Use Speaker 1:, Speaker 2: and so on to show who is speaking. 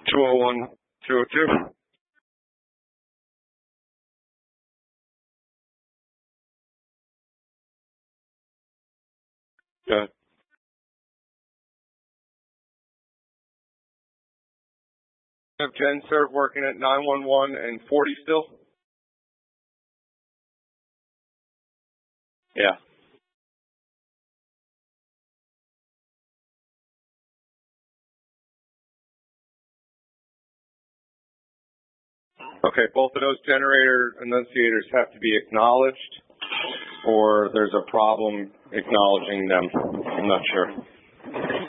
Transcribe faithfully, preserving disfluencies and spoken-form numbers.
Speaker 1: two oh one, two oh two. Good. Have GenServe working at nine one one and forty still? Yeah. Okay, both of those generator annunciators have to be acknowledged, or there's a problem acknowledging them. I'm not sure.